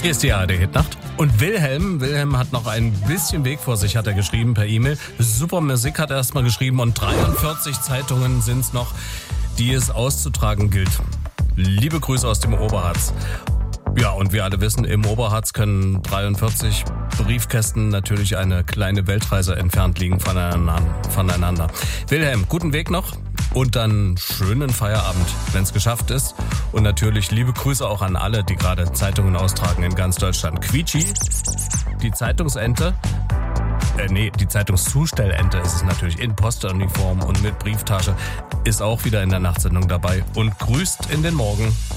Hier ist die ARD-Hitnacht. Und Wilhelm hat noch ein bisschen Weg vor sich, hat er geschrieben per E-Mail. Super Musik hat er erstmal geschrieben und 43 Zeitungen sind es noch, die es auszutragen gilt. Liebe Grüße aus dem Oberharz. Ja, und wir alle wissen, im Oberharz können 43 Briefkästen natürlich eine kleine Weltreise entfernt liegen voneinander. Wilhelm, guten Weg noch und dann schönen Feierabend, wenn es geschafft ist. Und natürlich liebe Grüße auch an alle, die gerade Zeitungen austragen in ganz Deutschland. Quietschi, die Zeitungsente, die Zeitungszustellente ist es natürlich in Postuniform und mit Brieftasche, ist auch wieder in der Nachtsendung dabei und grüßt in den Morgen.